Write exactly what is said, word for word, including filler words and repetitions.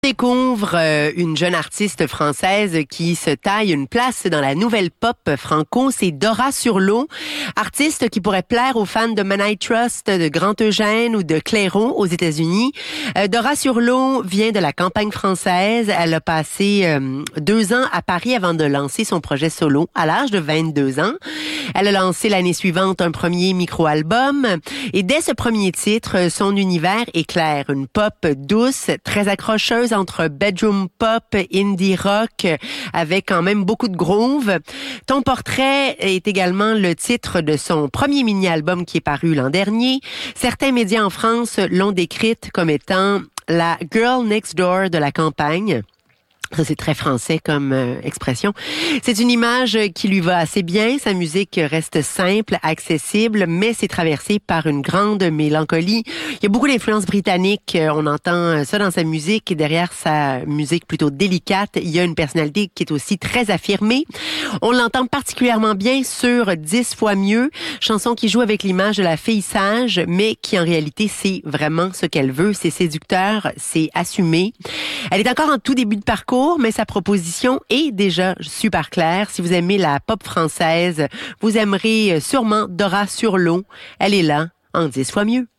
Découvre euh, une jeune artiste française qui se taille une place dans la nouvelle pop franco, c'est Dora Sur l'eau, artiste qui pourrait plaire aux fans de Man I Trust, de Grand Eugène ou de Clairon aux États-Unis. Euh, Dora Sur l'eau vient de la campagne française. Elle a passé euh, deux ans à Paris avant de lancer son projet solo à l'âge de vingt-deux ans. Elle a lancé l'année suivante un premier micro-album et dès ce premier titre, son univers éclaire une pop douce, très accrocheuse entre bedroom pop, indie rock, avec quand même beaucoup de groove. Ton portrait est également le titre de son premier mini-album qui est paru l'an dernier. Certains médias en France l'ont décrite comme étant la girl next door de la campagne. Ça, c'est très français comme euh, expression. C'est une image qui lui va assez bien. Sa musique reste simple, accessible, mais c'est traversé par une grande mélancolie. Il y a beaucoup d'influences britanniques. On entend ça dans sa musique. Et derrière sa musique plutôt délicate, il y a une personnalité qui est aussi très affirmée. On l'entend particulièrement bien sur dix fois mieux. Chanson qui joue avec l'image de la fille sage, mais qui en réalité, c'est vraiment ce qu'elle veut. C'est séducteur, c'est assumé. Elle est encore en tout début de parcours, mais sa proposition est déjà super claire. Si vous aimez la pop française, vous aimerez sûrement Dora Sur l'eau. Elle est là en dix fois mieux.